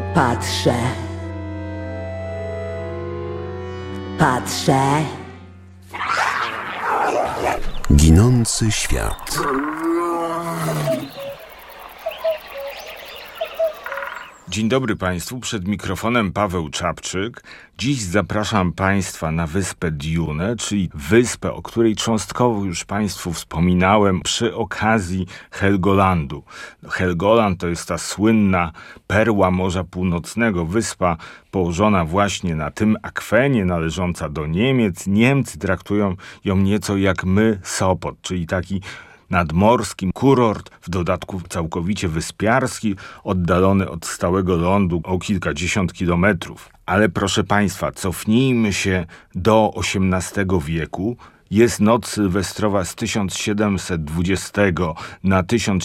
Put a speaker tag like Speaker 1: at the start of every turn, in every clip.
Speaker 1: Patrzę. Patrzę.
Speaker 2: Ginący świat.
Speaker 3: Dzień dobry Państwu, przed mikrofonem Paweł Czapczyk. Dziś zapraszam Państwa na wyspę Dune, czyli wyspę, o której cząstkowo już Państwu wspominałem przy okazji Helgolandu. Helgoland to jest ta słynna perła Morza Północnego, wyspa położona właśnie na tym akwenie, należąca do Niemiec. Niemcy traktują ją nieco jak my Sopot, czyli taki nadmorski kurort, w dodatku całkowicie wyspiarski, oddalony od stałego lądu o kilkadziesiąt kilometrów. Ale proszę Państwa, cofnijmy się do XVIII wieku. Jest noc sylwestrowa z 1720 na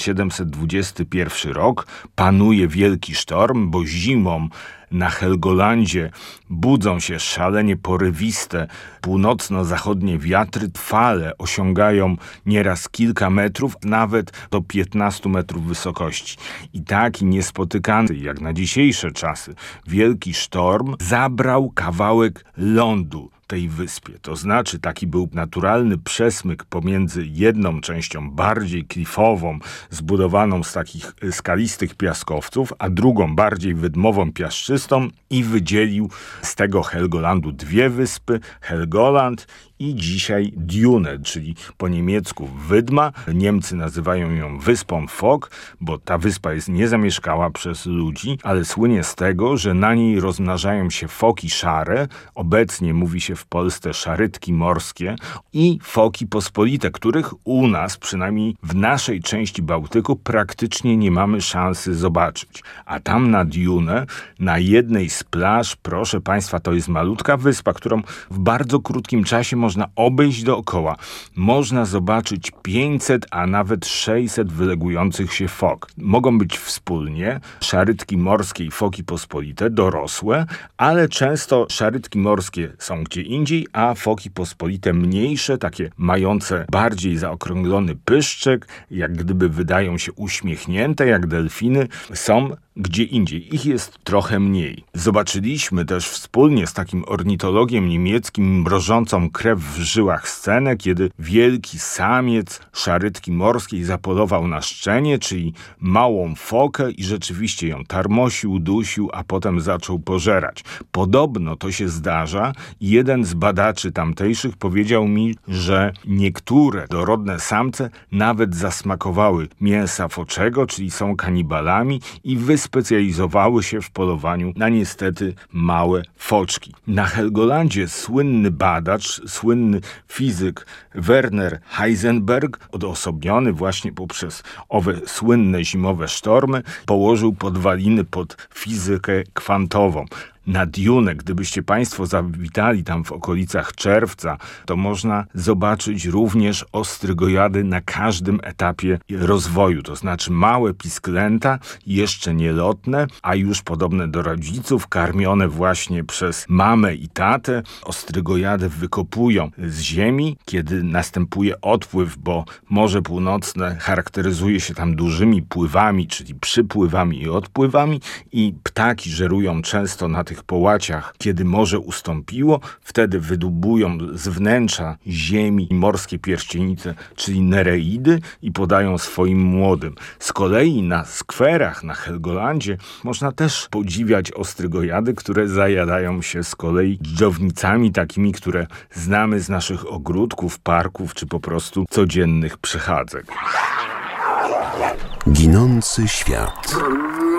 Speaker 3: 1721 rok. Panuje wielki sztorm, bo zimą na Helgolandzie budzą się szalenie porywiste północno-zachodnie wiatry. Fale osiągają nieraz kilka metrów, nawet do 15 metrów wysokości. I taki niespotykany jak na dzisiejsze czasy wielki sztorm zabrał kawałek lądu tej wyspie. To znaczy taki był naturalny przesmyk pomiędzy jedną częścią bardziej klifową, zbudowaną z takich skalistych piaskowców, a drugą bardziej wydmową, piaszczystą i wydzielił z tego Helgolandu dwie wyspy, Helgoland i dzisiaj Dune, czyli po niemiecku wydma. Niemcy nazywają ją wyspą Fok, bo ta wyspa jest niezamieszkała przez ludzi, ale słynie z tego, że na niej rozmnażają się foki szare. Obecnie mówi się w Polsce szarytki morskie i foki pospolite, których u nas, przynajmniej w naszej części Bałtyku, praktycznie nie mamy szansy zobaczyć. A tam na Dune, na jednej z plaż, proszę Państwa, to jest malutka wyspa, którą w bardzo krótkim czasie można obejść dookoła. Można zobaczyć 500, a nawet 600 wylegujących się fok. Mogą być wspólnie szarytki morskie i foki pospolite, dorosłe, ale często szarytki morskie są gdzie indziej, a foki pospolite mniejsze, takie mające bardziej zaokrąglony pyszczek, jak gdyby wydają się uśmiechnięte, jak delfiny, są gdzie indziej. Ich jest trochę mniej. Zobaczyliśmy też wspólnie z takim ornitologiem niemieckim mrożącą krew w żyłach scenę, kiedy wielki samiec szarytki morskiej zapolował na szczenię, czyli małą fokę i rzeczywiście ją tarmosił, dusił, a potem zaczął pożerać. Podobno to się zdarza i jeden z badaczy tamtejszych powiedział mi, że niektóre dorodne samce nawet zasmakowały mięsa foczego, czyli są kanibalami i wyspecjalizowały się w polowaniu na niestety małe foczki. Na Helgolandzie słynny badacz, słynny fizyk Werner Heisenberg, odosobniony właśnie poprzez owe słynne zimowe sztormy, położył podwaliny pod fizykę kwantową. Na Dune, gdybyście Państwo zawitali tam w okolicach czerwca, to można zobaczyć również ostrygojady na każdym etapie rozwoju. To znaczy małe pisklęta, jeszcze nielotne, a już podobne do rodziców, karmione właśnie przez mamę i tatę. Ostrygojady wykopują z ziemi, kiedy następuje odpływ, bo Morze Północne charakteryzuje się tam dużymi pływami, czyli przypływami i odpływami i ptaki żerują często na tych połaciach. Kiedy morze ustąpiło, wtedy wydubują z wnętrza ziemi morskie pierścienice, czyli nereidy i podają swoim młodym. Z kolei na skwerach na Helgolandzie można też podziwiać ostrygojady, które zajadają się z kolei dżdżownicami takimi, które znamy z naszych ogródków, parków czy po prostu codziennych przechadzek.
Speaker 2: Ginący świat.